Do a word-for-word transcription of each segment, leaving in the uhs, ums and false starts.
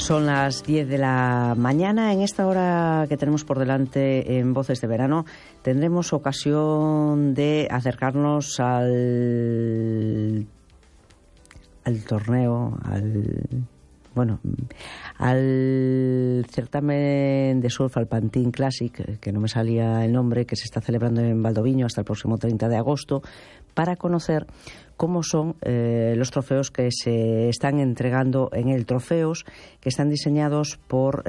Son las diez de la mañana. En esta hora que tenemos por delante en Voces de Verano tendremos ocasión de acercarnos al, al torneo, al... Bueno, al certamen de surf, al Pantin Classic, que no me salía el nombre, que se está celebrando en Valdoviño hasta el próximo treinta de agosto, para conocer cómo son eh, los trofeos que se están entregando en el Trofeos, que están diseñados por...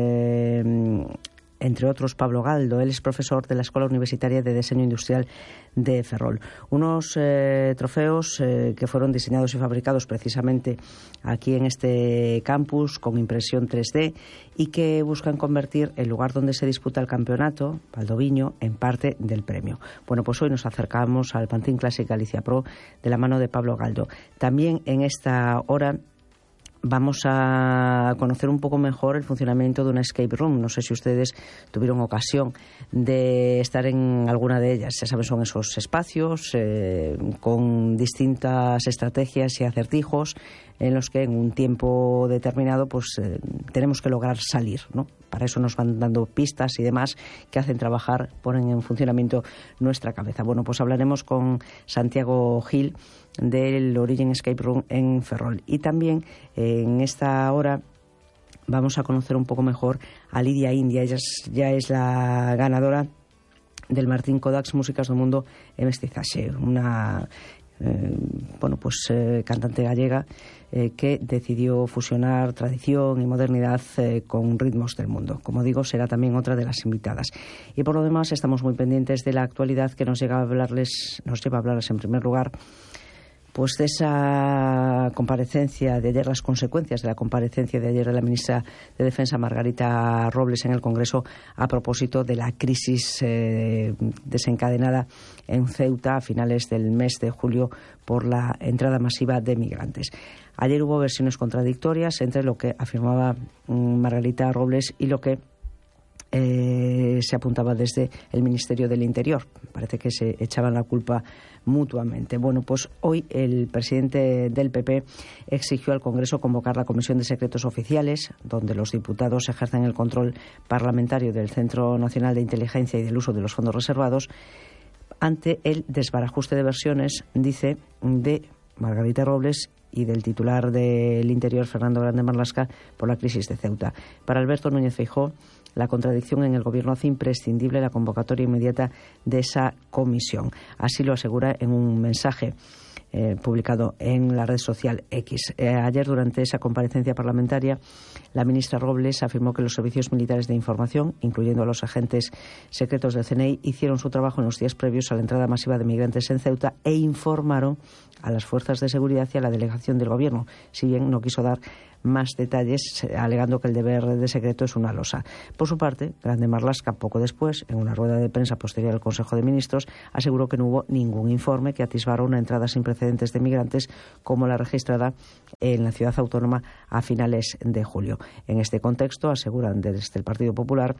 Eh, entre otros, Pablo Galdo. Él es profesor de la Escuela Universitaria de Diseño Industrial de Ferrol. Unos eh, trofeos eh, que fueron diseñados y fabricados precisamente aquí en este campus con impresión tres D y que buscan convertir el lugar donde se disputa el campeonato, Valdoviño, en parte del premio. Bueno, pues hoy nos acercamos al Pantin Classic Galicia Pro de la mano de Pablo Galdo. También en esta hora vamos a conocer un poco mejor el funcionamiento de una escape room. No sé si ustedes tuvieron ocasión de estar en alguna de ellas. Ya saben, son esos espacios eh, con distintas estrategias y acertijos en los que en un tiempo determinado pues eh, tenemos que lograr salir, ¿no? Para eso nos van dando pistas y demás que hacen trabajar, ponen en funcionamiento nuestra cabeza. Bueno, pues hablaremos con Santiago Gil del Origin Escape Room en Ferrol. Y también eh, en esta hora vamos a conocer un poco mejor a Lidia India. Ella es, ya es la ganadora del Martín Kodaks Músicas do Mundo en Mestizaxe, una eh, bueno pues eh, cantante gallega eh, que decidió fusionar tradición y modernidad eh, con ritmos del mundo. Como digo, será también otra de las invitadas. Y por lo demás estamos muy pendientes de la actualidad que nos llega a hablarles, nos lleva a hablarles en primer lugar pues de esa comparecencia de ayer, las consecuencias de la comparecencia de ayer de la ministra de Defensa Margarita Robles en el Congreso a propósito de la crisis eh, desencadenada en Ceuta a finales del mes de julio por la entrada masiva de migrantes. Ayer hubo versiones contradictorias entre lo que afirmaba um, Margarita Robles y lo que Eh, se apuntaba desde el Ministerio del Interior. Parece que se echaban la culpa mutuamente. Bueno, pues hoy el presidente del P P exigió al Congreso convocar la Comisión de Secretos Oficiales, donde los diputados ejercen el control parlamentario del Centro Nacional de Inteligencia y del uso de los fondos reservados, ante el desbarajuste de versiones, dice, de Margarita Robles y del titular del Interior, Fernando Grande Marlaska, por la crisis de Ceuta. Para Alberto Núñez Feijóo, la contradicción en el Gobierno hace imprescindible la convocatoria inmediata de esa comisión. Así lo asegura en un mensaje eh, publicado en la red social X. Eh, ayer, durante esa comparecencia parlamentaria, la ministra Robles afirmó que los servicios militares de información, incluyendo a los agentes secretos del C N I, hicieron su trabajo en los días previos a la entrada masiva de migrantes en Ceuta e informaron a las fuerzas de seguridad y a la delegación del Gobierno, si bien no quiso dar más detalles, alegando que el deber de secreto es una losa. Por su parte, Grande Marlaska, poco después, en una rueda de prensa posterior al Consejo de Ministros, aseguró que no hubo ningún informe que atisbara una entrada sin precedentes de migrantes como la registrada en la ciudad autónoma a finales de julio. En este contexto, aseguran desde el Partido Popular,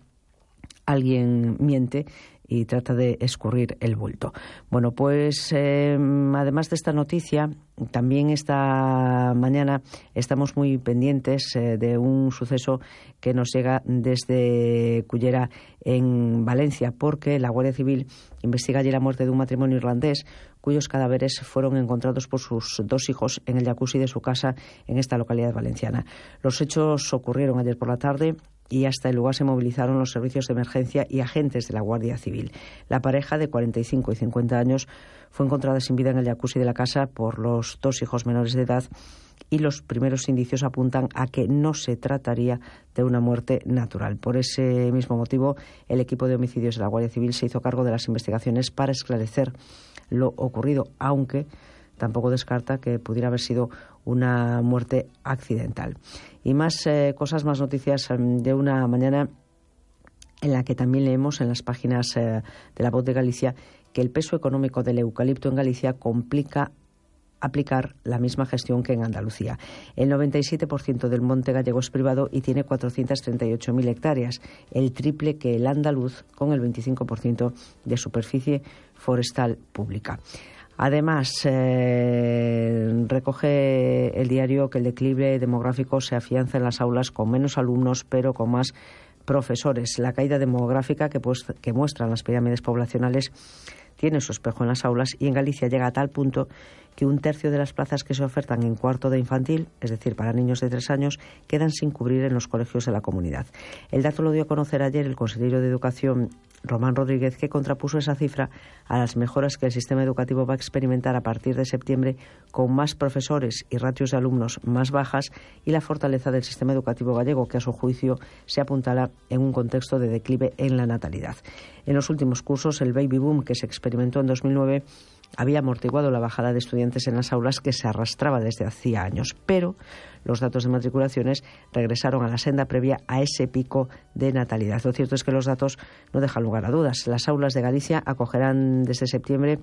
alguien miente y trata de escurrir el bulto. Bueno, pues eh, además de esta noticia, también esta mañana estamos muy pendientes eh, de un suceso que nos llega desde Cullera, en Valencia, porque la Guardia Civil investiga allí la muerte de un matrimonio irlandés cuyos cadáveres fueron encontrados por sus dos hijos en el jacuzzi de su casa en esta localidad valenciana. Los hechos ocurrieron ayer por la tarde y hasta el lugar se movilizaron los servicios de emergencia y agentes de la Guardia Civil. La pareja de cuarenta y cinco y cincuenta años fue encontrada sin vida en el jacuzzi de la casa por los dos hijos menores de edad y los primeros indicios apuntan a que no se trataría de una muerte natural. Por ese mismo motivo, el equipo de homicidios de la Guardia Civil se hizo cargo de las investigaciones para esclarecer lo ocurrido, aunque tampoco descarta que pudiera haber sido una muerte accidental. Y más eh, cosas, más noticias de una mañana en la que también leemos en las páginas eh, de La Voz de Galicia que el peso económico del eucalipto en Galicia complica aplicar la misma gestión que en Andalucía. El noventa y siete por ciento del monte gallego es privado y tiene cuatrocientas treinta y ocho mil hectáreas, el triple que el andaluz, con el veinticinco por ciento de superficie forestal pública. Además, eh, recoge el diario que el declive demográfico se afianza en las aulas con menos alumnos, pero con más profesores. La caída demográfica que, pues, que muestran las pirámides poblacionales tiene su espejo en las aulas, y en Galicia llega a tal punto que un tercio de las plazas que se ofertan en cuarto de infantil, es decir, para niños de tres años, quedan sin cubrir en los colegios de la comunidad. El dato lo dio a conocer ayer el consejero de Educación, Román Rodríguez, que contrapuso esa cifra a las mejoras que el sistema educativo va a experimentar a partir de septiembre, con más profesores y ratios de alumnos más bajas, y la fortaleza del sistema educativo gallego, que a su juicio se apuntala en un contexto de declive en la natalidad. En los últimos cursos, el baby boom que se experimentó en dos mil nueve había amortiguado la bajada de estudiantes en las aulas que se arrastraba desde hacía años, pero los datos de matriculaciones regresaron a la senda previa a ese pico de natalidad. Lo cierto es que los datos no dejan lugar a dudas. Las aulas de Galicia acogerán desde septiembre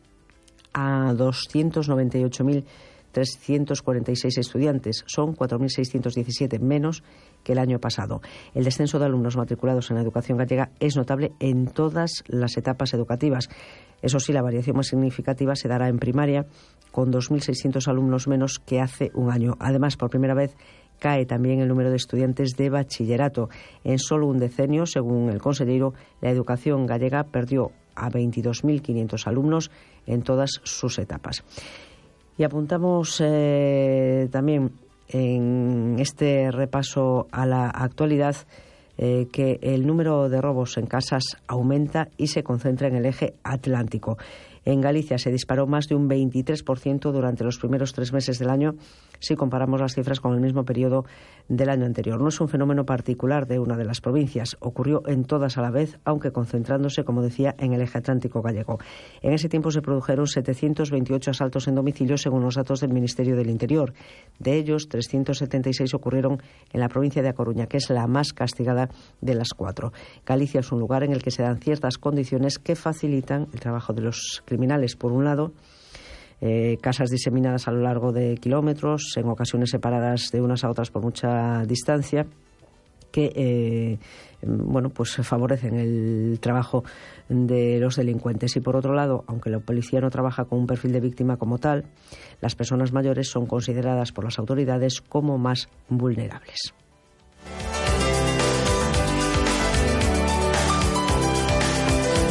a doscientos noventa y ocho mil trescientos cuarenta y seis estudiantes. Son cuatro mil seiscientos diecisiete menos que el año pasado. El descenso de alumnos matriculados en la educación gallega es notable en todas las etapas educativas. Eso sí, la variación más significativa se dará en primaria, con dos mil seiscientos alumnos menos que hace un año. Además, por primera vez cae también el número de estudiantes de bachillerato. En solo un decenio, según el consejero, la educación gallega perdió a veintidós mil quinientos alumnos en todas sus etapas. Y apuntamos eh, también en este repaso a la actualidad eh, que el número de robos en casas aumenta y se concentra en el eje atlántico. En Galicia se disparó más de un veintitrés por ciento durante los primeros tres meses del año, si comparamos las cifras con el mismo periodo del año anterior. No es un fenómeno particular de una de las provincias, ocurrió en todas a la vez, aunque concentrándose, como decía, en el eje atlántico gallego. En ese tiempo se produjeron setecientos veintiocho asaltos en domicilio, según los datos del Ministerio del Interior. De ellos, trescientos setenta y seis ocurrieron en la provincia de A Coruña, que es la más castigada de las cuatro. Galicia es un lugar en el que se dan ciertas condiciones que facilitan el trabajo de los criminales. Por un lado, eh, casas diseminadas a lo largo de kilómetros, en ocasiones separadas de unas a otras por mucha distancia, que eh, bueno, pues favorecen el trabajo de los delincuentes. Y por otro lado, aunque la policía no trabaja con un perfil de víctima como tal, las personas mayores son consideradas por las autoridades como más vulnerables.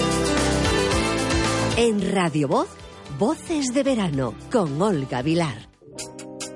En Radio Voz, Voces de Verano, con Olga Vilar.